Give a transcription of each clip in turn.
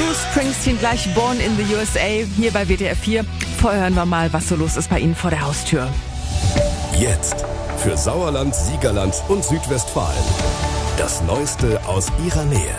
Bruce Springsteen gleich Born in the USA, hier bei WDR 4. Vorher hören wir mal, was so los ist bei Ihnen vor der Haustür. Jetzt für Sauerland, Siegerland und Südwestfalen. Das Neueste aus Ihrer Nähe.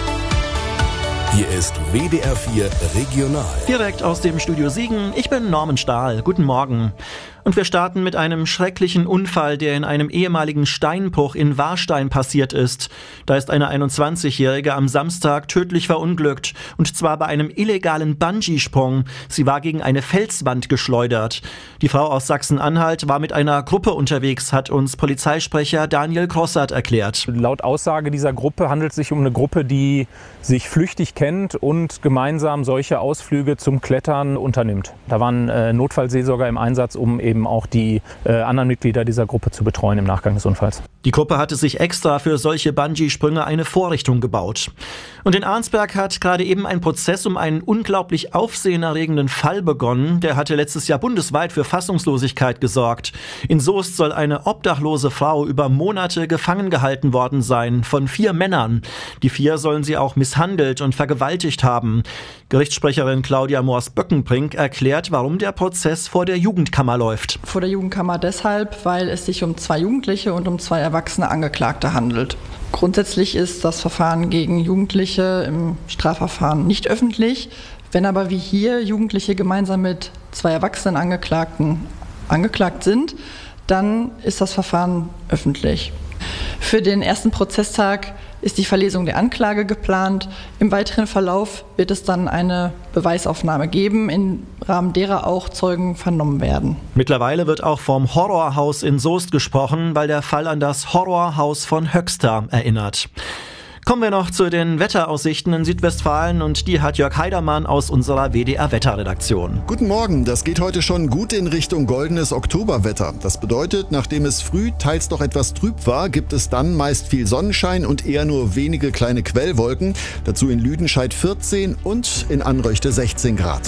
Hier ist WDR 4 Regional. Direkt aus dem Studio Siegen. Ich bin Norman Stahl. Guten Morgen. Und wir starten mit einem schrecklichen Unfall, der in einem ehemaligen Steinbruch in Warstein passiert ist. Da ist eine 21-Jährige am Samstag tödlich verunglückt. Und zwar bei einem illegalen Bungee-Sprung. Sie war gegen eine Felswand geschleudert. Die Frau aus Sachsen-Anhalt war mit einer Gruppe unterwegs, hat uns Polizeisprecher Daniel Grossart erklärt. Laut Aussage dieser Gruppe handelt es sich um eine Gruppe, die sich flüchtig kennt und gemeinsam solche Ausflüge zum Klettern unternimmt. Da waren Notfallseelsorger im Einsatz, um eben auch die anderen Mitglieder dieser Gruppe zu betreuen im Nachgang des Unfalls. Die Gruppe hatte sich extra für solche Bungee-Sprünge eine Vorrichtung gebaut. Und in Arnsberg hat gerade eben ein Prozess um einen unglaublich aufsehenerregenden Fall begonnen. Der hatte letztes Jahr bundesweit für Fassungslosigkeit gesorgt. In Soest soll eine obdachlose Frau über Monate gefangen gehalten worden sein von 4 Männern. Die 4 sollen sie auch misshandelt und vergewaltigt haben. Gerichtssprecherin Claudia Moors-Böckenbrink erklärt, warum der Prozess vor der Jugendkammer läuft. Vor der Jugendkammer deshalb, weil es sich um 2 Jugendliche und um 2 erwachsene Angeklagte handelt. Grundsätzlich ist das Verfahren gegen Jugendliche im Strafverfahren nicht öffentlich. Wenn aber wie hier Jugendliche gemeinsam mit 2 erwachsenen Angeklagten angeklagt sind, dann ist das Verfahren öffentlich. Für den ersten Prozesstag ist die Verlesung der Anklage geplant. Im weiteren Verlauf wird es dann eine Beweisaufnahme geben, im Rahmen derer auch Zeugen vernommen werden. Mittlerweile wird auch vom Horrorhaus in Soest gesprochen, weil der Fall an das Horrorhaus von Höxter erinnert. Kommen wir noch zu den Wetteraussichten in Südwestfalen und die hat Jörg Heidermann aus unserer WDR-Wetterredaktion. Guten Morgen, das geht heute schon gut in Richtung goldenes Oktoberwetter. Das bedeutet, nachdem es früh teils doch etwas trüb war, gibt es dann meist viel Sonnenschein und eher nur wenige kleine Quellwolken. Dazu in Lüdenscheid 14 und in Anröchte 16 Grad.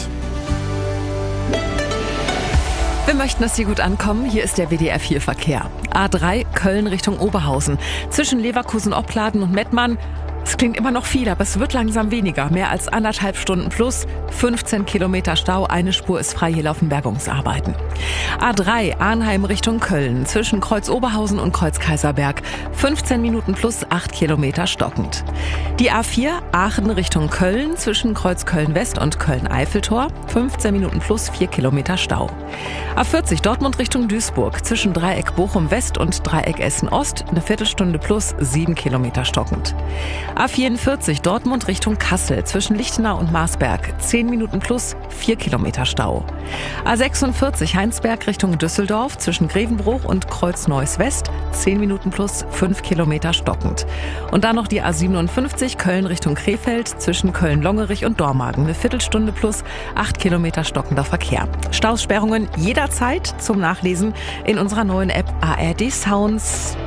Wir möchten, dass Sie gut ankommen. Hier ist der WDR 4 Verkehr. A3 Köln Richtung Oberhausen. Zwischen Leverkusen-Opladen und Mettmann. Es klingt immer noch viel, aber es wird langsam weniger. Mehr als 1,5 Stunden plus, 15 Kilometer Stau. Eine Spur ist frei, hier laufen Bergungsarbeiten. A3 Arnheim Richtung Köln. Zwischen Kreuz Oberhausen und Kreuz Kaiserberg. 15 Minuten plus, 8 Kilometer stockend. Die A4 Aachen Richtung Köln. Zwischen Kreuz Köln-West und Köln-Eiffeltor. 15 Minuten plus, 4 Kilometer Stau. A40 Dortmund Richtung Duisburg. Zwischen Dreieck Bochum-West und Dreieck Essen-Ost. Eine Viertelstunde plus, 7 Kilometer stockend. A44 Dortmund Richtung Kassel. Zwischen Lichtenau und Marsberg. 10 Minuten plus, 4 Kilometer Stau. A46 Heinsberg Richtung Düsseldorf. Zwischen Grevenbruch und Kreuz-Neuss West. 10 Minuten plus, 5 Kilometer stockend. Und dann noch die A57 Köln Richtung Krefeld. Zwischen Köln-Longerich und Dormagen. Eine Viertelstunde plus, 8 Kilometer stockender Verkehr. Staussperrungen jederzeit zum Nachlesen in unserer neuen App ARD Sounds.